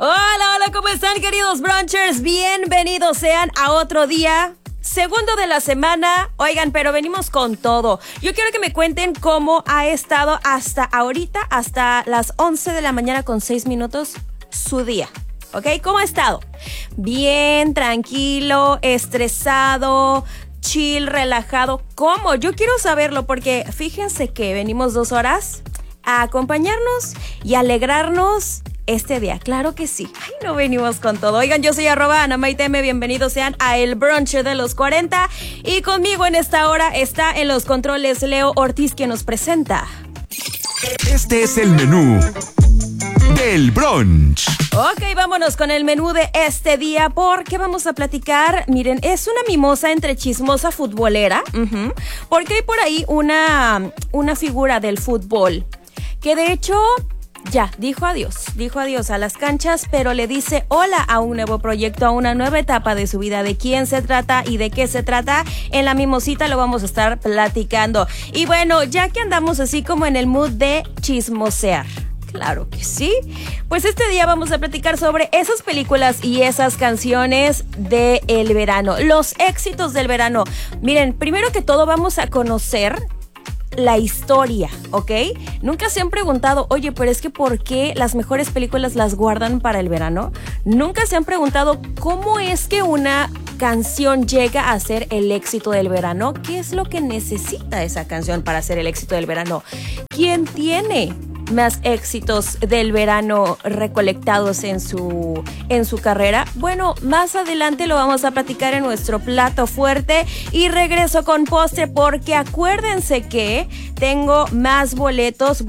Hola, hola, ¿cómo están, queridos brunchers? Bienvenidos sean a otro día, segundo de la semana. Oigan, pero venimos con todo. Yo quiero que me cuenten cómo ha estado hasta ahorita, hasta las 11 de la mañana con 6 minutos, su día. ¿Ok? ¿Cómo ha estado? Bien, tranquilo, estresado, chill, relajado. ¿Cómo? Yo quiero saberlo porque fíjense que venimos 2 horas a acompañarnos y alegrarnos este día. Claro que sí. Ay, no venimos con todo. Oigan, yo soy @AnaMaiteme. Bienvenidos sean a el brunch de los 40. Y conmigo en esta hora está en los controles Leo Ortiz, que nos presenta. Este es el menú del brunch. Ok, vámonos con el menú de este día porque vamos a platicar. Miren, es una mimosa entre chismosa futbolera. Porque hay por ahí una figura del fútbol que de hecho ya dijo adiós a las canchas, pero le dice hola a un nuevo proyecto, a una nueva etapa de su vida. ¿De quién se trata y de qué se trata? En la mimosita lo vamos a estar platicando. Y bueno, ya que andamos así como en el mood de chismosear, claro que sí, pues este día vamos a platicar sobre esas películas y esas canciones del verano, los éxitos del verano. Miren, primero que todo vamos a conocer la historia, ¿ok? Nunca se han preguntado, oye, pero es que ¿por qué las mejores películas las guardan para el verano? Nunca se han preguntado cómo es que una canción llega a ser el éxito del verano. ¿Qué es lo que necesita esa canción para ser el éxito del verano? ¿Quién tiene más éxitos del verano recolectados en su carrera? Bueno, más adelante lo vamos a platicar en nuestro plato fuerte y regreso con postre porque acuérdense que tengo más boletos,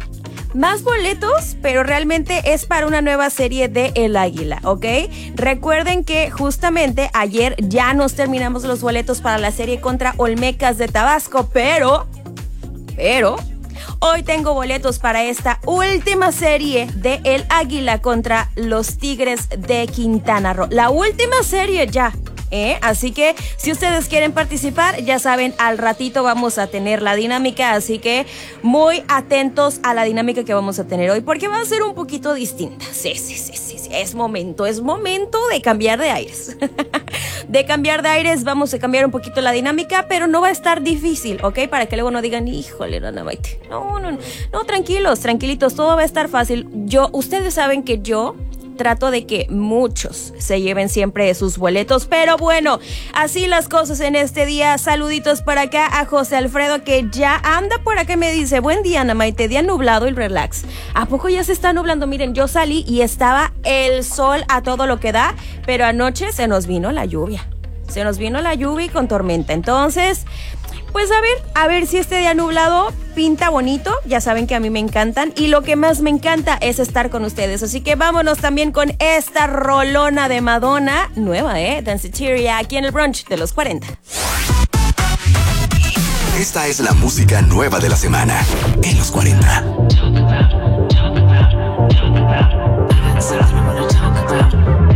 pero realmente es para una nueva serie de El Águila, ¿ok? Recuerden que justamente ayer ya nos terminamos los boletos para la serie contra Olmecas de Tabasco, pero hoy tengo boletos para esta última serie de El Águila contra los Tigres de Quintana Roo. La última serie ya. Así que si ustedes quieren participar, ya saben, al ratito vamos a tener la dinámica, así que muy atentos a la dinámica que vamos a tener hoy, porque va a ser un poquito distinta. Sí, es momento de cambiar de aires. De cambiar de aires, vamos a cambiar un poquito la dinámica, pero no va a estar difícil, ¿ok? Para que luego no digan, híjole, Ana Maite. No, tranquilitos, todo va a estar fácil. Ustedes saben que yo trato de que muchos se lleven siempre sus boletos, pero bueno, así las cosas en este día. Saluditos para acá a José Alfredo, que ya anda por acá, me dice, buen día, Ana Maite, día nublado y relax. ¿A poco ya se está nublando? Miren, yo salí y estaba el sol a todo lo que da, pero anoche se nos vino la lluvia y con tormenta. Entonces, pues a ver si este día nublado pinta bonito. Ya saben que a mí me encantan y lo que más me encanta es estar con ustedes. Así que vámonos también con esta rolona de Madonna, nueva, Danceteria, aquí en el brunch de los 40. Esta es la música nueva de la semana en los 40.